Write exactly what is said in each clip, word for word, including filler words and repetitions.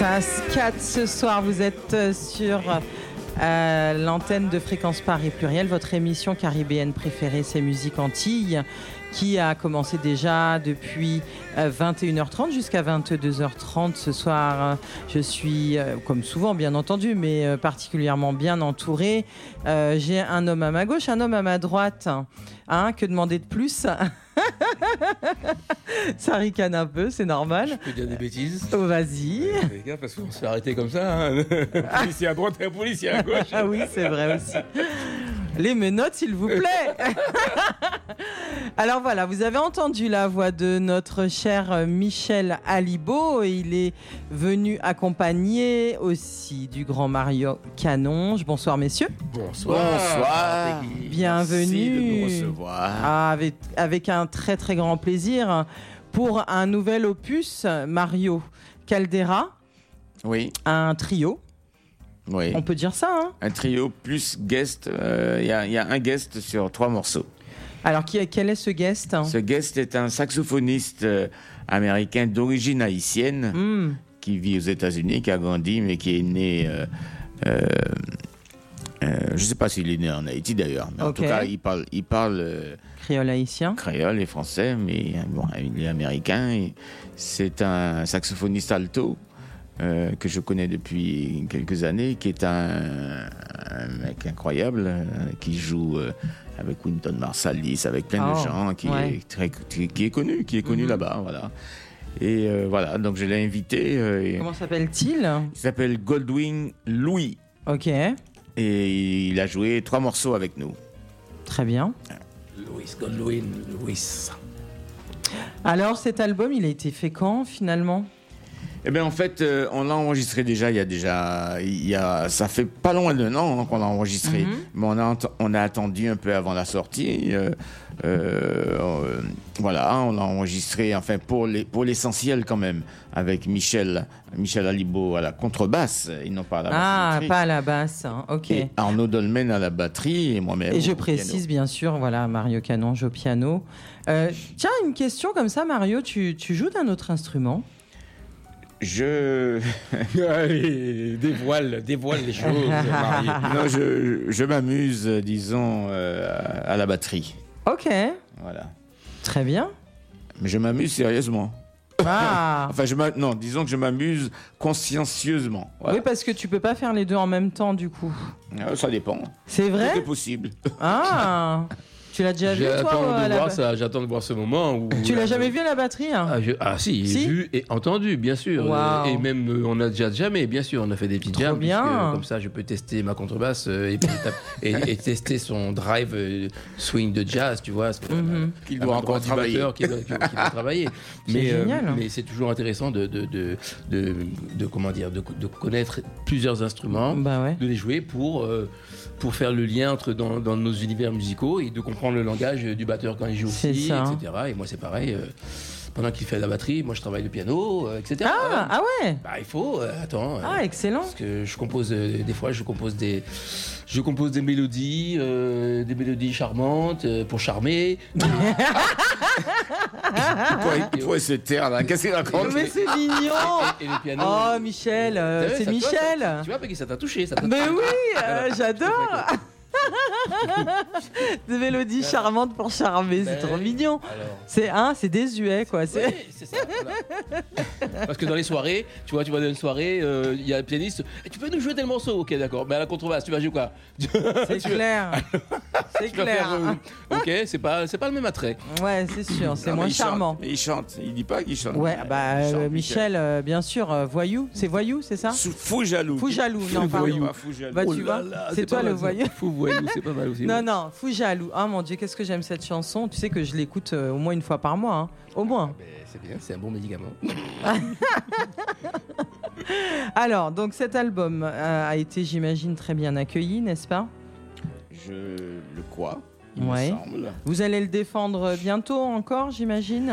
Ça scatte ce soir, vous êtes sur euh, l'antenne de Fréquence Paris Pluriel, votre émission caribéenne préférée, c'est Musique Antilles, qui a commencé déjà depuis euh, vingt et une heures trente jusqu'à vingt-deux heures trente. Ce soir, euh, je suis, euh, comme souvent bien entendu, mais euh, particulièrement bien entourée. Euh, j'ai un homme à ma gauche, un homme à ma droite. Hein, que demander de plus? Ça ricane un peu, c'est normal. Je peux dire des bêtises? Oh, vas-y. Ouais, les gars, parce qu'on se fait arrêter comme ça. Hein. Un policier à droite et un policier à gauche. Ah oui, c'est vrai aussi. Les menottes, s'il vous plaît. Alors voilà, vous avez entendu la voix de notre cher Michel Alibo. Il est venu accompagner aussi du grand Mario Canonge. Bonsoir, messieurs. Bonsoir. Bonsoir. Bienvenue. Merci de nous recevoir. Ah, avec, avec un très très grand plaisir pour un nouvel opus, Mario Caldera. Oui. Un trio. Oui. On peut dire ça, hein? Un trio plus guest. Il euh, y, y a un guest sur trois morceaux. Alors, qui, quel est ce guest? Ce guest est un saxophoniste euh, américain d'origine haïtienne mm. qui vit aux États-Unis, qui a grandi, mais qui est né. Euh, euh, euh, je ne sais pas s'il est né en Haïti d'ailleurs, mais okay. En tout cas, il parle. Il parle euh, créole haïtien. Créole et français, mais bon, il est américain. Et c'est un saxophoniste alto. Euh, que je connais depuis quelques années, qui est un, un mec incroyable, euh, qui joue euh, avec Wynton Marsalis, avec plein oh, de gens, qui, ouais. est très, qui, qui est connu, qui est connu mm-hmm. là-bas, voilà. Et euh, voilà, donc je l'ai invité. Euh, Comment s'appelle-t-il? Il s'appelle Goldwyn Louis. Ok. Et il a joué trois morceaux avec nous. Très bien. Louis, Goldwyn Louis. Alors, cet album, il a été fait quand, finalement? Eh bien, en fait, euh, on l'a enregistré déjà, il y a déjà, il y a, ça fait pas loin d'un an hein, qu'on l'a enregistré, mm-hmm. mais on a, on a attendu un peu avant la sortie. Euh, euh, voilà, on l'a enregistré, enfin, pour, les, pour l'essentiel quand même, avec Michel, Michel Alibo à la contrebasse, et non pas à la basse. Ah, pas à la basse, hein. Ok. Et Arnaud Dolmen à la batterie, et moi-même. Et je précise, piano. Bien sûr, voilà, Mario Canonge au piano. Euh, tiens, une question comme ça, Mario, tu, tu joues d'un autre instrument? Je... Allez, dévoile, dévoile les choses. Non, je, je m'amuse, disons, euh, à la batterie. Ok. Voilà. Très bien. Mais je m'amuse sérieusement. Ah. Enfin, je non, disons que je m'amuse consciencieusement. Voilà. Oui, parce que tu peux pas faire les deux en même temps, du coup. Euh, ça dépend. C'est vrai? C'est possible. Ah. Tu l'as déjà vu, j'attends toi de à la voir ba... ça, J'attends de voir ce moment où... Tu l'as jamais vu à la batterie hein? ah, je... ah si, si, vu et entendu, bien sûr. Wow. Et même, euh, on a déjà jamais, bien sûr, on a fait des petits jams. Bien. Puisque, comme ça, je peux tester ma contrebasse euh, et, et, et tester son drive euh, swing de jazz, tu vois. Mm-hmm. Qu'il doit encore travailler. Qui doit, qui doit travailler. C'est mais, génial. Euh, mais c'est toujours intéressant de, de, de, de, de, comment dire, de, de connaître plusieurs instruments, bah ouais. de les jouer pour... Euh, pour faire le lien entre dans, dans nos univers musicaux et de comprendre le langage du batteur quand il joue c'est aussi, ça. et cetera. Et moi, c'est pareil. Euh, pendant qu'il fait la batterie, moi, je travaille le piano, euh, et cetera. Ah, ah ouais. Bah, il faut. Euh, attends. Ah, euh, excellent. Parce que je compose euh, des fois, je compose des, je compose des mélodies, euh, des mélodies charmantes euh, pour charmer. Il pourrait se taire là. Qu'est-ce qu'il raconte? Mais c'est mignon. Et, et, et le piano. Oh, Michel, euh, c'est ça, Michel. Toi, ça, tu vois, Peggy, ça t'a touché. Ça t'a Mais touché. oui, euh, j'adore. Des mélodies charmantes pour charmer, ben, c'est trop mignon. Alors... C'est hein, c'est désuet quoi. C'est... Oui, c'est ça. Voilà. Parce que dans les soirées, tu vois, tu vois dans une soirée, il euh, y a un pianiste. Tu peux nous jouer tel morceau? Ok, d'accord. Mais à la contrebasse, tu vas jouer quoi? C'est clair. C'est clair. Faire, euh, ok, c'est pas, c'est pas le même attrait. Ouais, c'est sûr, c'est non, moins il charmant. Chante, il chante. Il dit pas qu'il chante. Ouais, bah il chante, euh, Michel, euh, bien sûr, euh, voyou. C'est voyou, c'est ça? Fou jaloux. Fou jaloux. Non, voyou. Fou jaloux. Bah tu oh vois, là, c'est, c'est toi le voyou. Fou voyou, c'est pas mal aussi. Non, non, fou jaloux. Ah mon Dieu, qu'est-ce que j'aime cette chanson. Tu sais que je l'écoute euh, au moins une fois par mois, hein. Au moins. Ah, ben, c'est bien, c'est un bon médicament. Alors, donc cet album euh, a été, j'imagine, très bien accueilli, n'est-ce pas? Je le crois. Il ouais. me semble. Vous allez le défendre bientôt encore, j'imagine?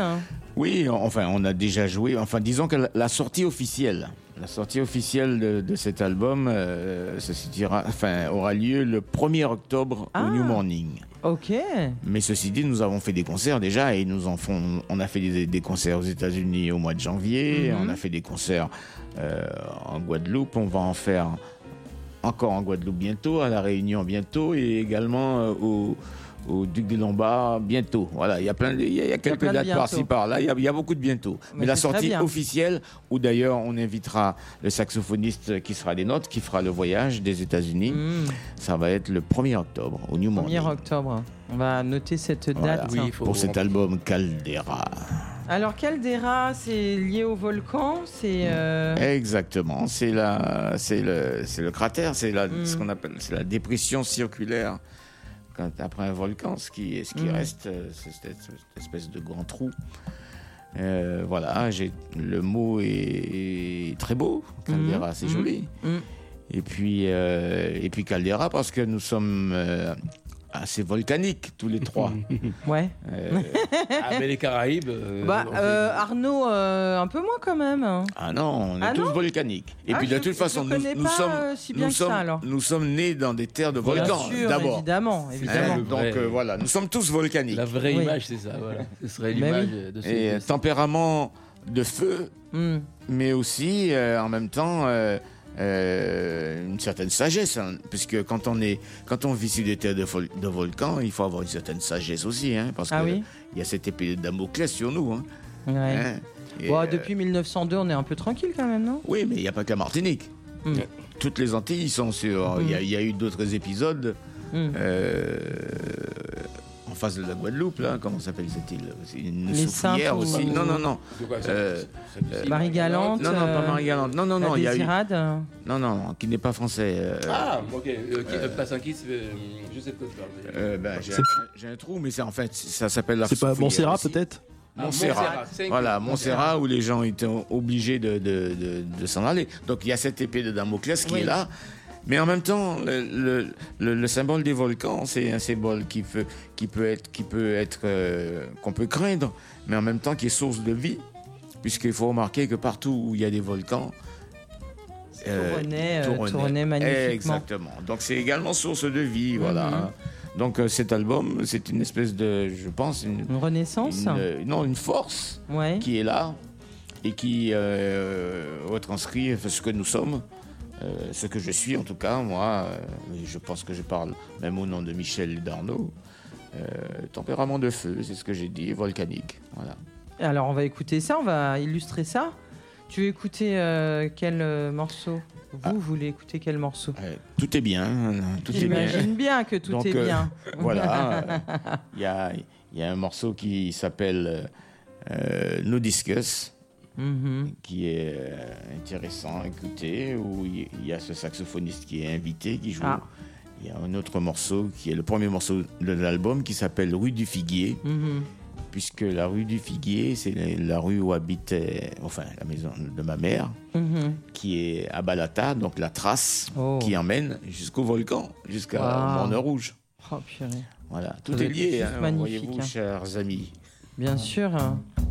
Oui, enfin, on a déjà joué. Enfin, disons que la, la sortie officielle, la sortie officielle de, de cet album euh, se situera, enfin, aura lieu le premier octobre Ah. au New Morning. Ok. Mais ceci dit, nous avons fait des concerts déjà et nous en font, on a fait des, des concerts aux États-Unis au mois de janvier, Mhm. on a fait des concerts euh, en Guadeloupe, on va en faire encore en Guadeloupe bientôt, à La Réunion bientôt et également euh, au, au Duc des Lombards bientôt. Voilà, il y a plein, de- il y a, il y a quelques plein de dates bientôt. par-ci par-là, il y a, il y a beaucoup de bientôt. Mais Mais la c'est très sortie bien. officielle, où d'ailleurs on invitera le saxophoniste qui sera des nôtres, qui fera le voyage des États-Unis, Mmh. ça va être le premier octobre au New Morning. premier octobre. On va noter cette date. Voilà. Oui, il faut Pour cet remplir. album Caldera. Alors, Caldera, c'est lié au volcan, c'est... euh, Exactement, c'est la, c'est le, c'est le cratère, c'est la, Mm. ce qu'on appelle, c'est la dépression circulaire quand, après un volcan, ce qui, ce qui Mm. reste, euh, c'est cette, cette espèce de grand trou. Euh, voilà, j'ai, le mot est, est très beau, Caldera, Mm. c'est Mm. joli. Mm. Et puis, euh, et puis Caldera parce que nous sommes euh, assez volcaniques tous les trois. Ouais. Euh, Ah, mais les Caraïbes. euh, Bah, on euh, fait- Arnaud, euh, un peu moins quand même. hein. Ah non, on est Ah tous non volcaniques. Et Ah, puis de je- toute je façon, nous, connais nous pas, sommes, euh, si bien nous, que ça, sommes, alors. nous sommes nés dans des terres de Bien volcans, Bien sûr, d'abord. évidemment, Hein, évidemment. Le donc vrai. euh, voilà, nous sommes tous volcaniques. La vraie Oui. image, c'est ça. Voilà. Ce serait Mais l'image oui. de ce. Et de euh, ce- tempérament de feu, Hmm. mais aussi euh, en même temps euh, euh, une certaine sagesse, hein, puisque quand on est, quand on vit sur des terres de, vol- de volcans, il faut avoir une certaine sagesse aussi, hein, parce Ah que oui il y a cette épée de Damoclès sur nous. Hein, Ouais. hein. Et, Bon, euh, depuis mille neuf cent deux, on est un peu tranquille quand même, non Oui, mais il n'y a pas que la Martinique. Hmm. Toutes les Antilles sont sur. Il y a- il y, a eu d'autres épisodes. Hmm. Euh, en face de la Guadeloupe, là, comment s'appelle cette île? C'est une Les soufrière Saintes ou- aussi. Non, non, non. De quoi, Euh, c'est- c'est- c'est- Marie-Galante. Non, non, pas euh, Marie-Galante. Non, non, La non, il y a eu. Désirade. euh, Non, non, non, qui n'est pas français. euh, Ah, ok. Euh, qui- euh, Passe un kiss, euh, je sais pas. euh, ben, j'ai, C'est- un, j'ai un trou, mais c'est en fait, ça s'appelle la C'est pas soufrière Montserrat aussi. peut-être Ah, Montserrat. Montserrat, c'est Voilà, incroyable. Montserrat, où les gens étaient obligés de, de, de, de s'en aller. Donc il y a cette épée de Damoclès qui Oui. est là. Mais en même temps, le, le, le- le symbole des volcans, c'est un symbole qui peut, qui peut être, qui peut être euh, qu'on peut craindre, mais en même temps qui est source de vie. Puisqu'il faut remarquer que partout où il y a des volcans, euh, Tournait, euh, tout renaît. tournait magnifiquement. Exactement. Donc c'est également source de vie, voilà. Mhm. Donc euh, cet album, c'est une espèce de, je pense, une, Une renaissance. une, euh, non, une force Ouais. qui est là et qui euh, retranscrit ce que nous sommes, euh, ce que je suis en tout cas, moi. euh, et je pense que je parle même au nom de Michel et d'Arnaud. Euh, tempérament de feu, c'est ce que j'ai dit, volcanique. Voilà. Alors, on va écouter ça, on va illustrer ça. Tu veux écouter euh, quel euh, morceau Vous Ah. voulez écouter quel morceau Euh, tout est bien, tout est bien. J'imagine bien que tout Donc, est euh, bien. Voilà, euh, il y, a, il y a un morceau qui s'appelle euh, No Discus, Mhm. qui est euh, intéressant à écouter, où il il y a ce saxophoniste qui est invité, qui joue. Ah. Il y a un autre morceau qui est le premier morceau de l'album qui s'appelle Rue du Figuier, Mhm. puisque la rue du Figuier, c'est la, la rue où habitait, enfin, la maison de ma mère, Mhm. qui est à Balata, donc la trace Oh. qui emmène jusqu'au volcan, jusqu'à Wow. Morne Rouge. Oh, purée. Voilà, tout doit est être lié, juste hein, magnifique, voyez-vous, hein. chers amis. Bien sûr. hein.